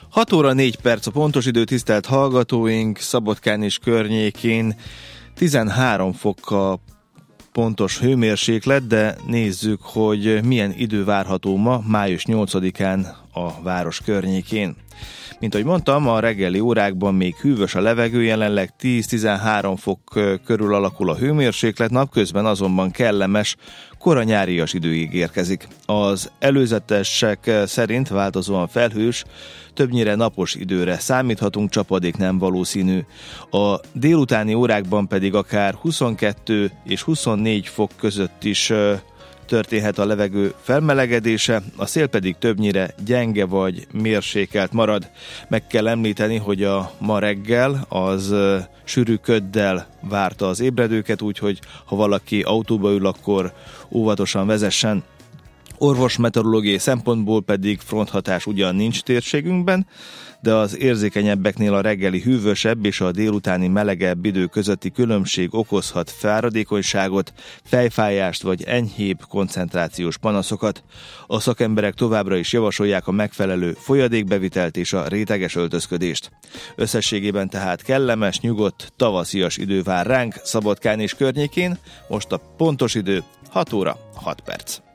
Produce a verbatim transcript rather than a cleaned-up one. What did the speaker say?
hat óra négy perc a pontos idő, tisztelt hallgatóink, Szabadkán és környékén tizenhárom fok a pontos hőmérséklet, de nézzük, hogy milyen idő várható ma, május nyolcadikán a város környékén. Mint ahogy mondtam, a reggeli órákban még hűvös a levegő, jelenleg tíz-tizenhárom fok körül alakul a hőmérséklet, napközben azonban kellemes, kora nyárias idő ígérkezik. Az előzetesek szerint változóan felhős, többnyire napos időre számíthatunk, csapadék nem valószínű. A délutáni órákban pedig akár huszonkettő és huszonnégy fok között is történhet a levegő felmelegedése, a szél pedig többnyire gyenge vagy mérsékelt marad. Meg kell említeni, hogy a ma reggel az sűrű köddel várta az ébredőket, úgyhogy ha valaki autóba ül, akkor óvatosan vezessen. Orvosmeteorológiai szempontból pedig fronthatás ugyan nincs térségünkben, de az érzékenyebbeknél a reggeli hűvösebb és a délutáni melegebb idő közötti különbség okozhat fáradékonyságot, fejfájást vagy enyhébb koncentrációs panaszokat. A szakemberek továbbra is javasolják a megfelelő folyadékbevitelt és a réteges öltözködést. Összességében tehát kellemes, nyugodt, tavaszias idő vár ránk Szabadkán és környékén, most a pontos idő hat óra hat perc.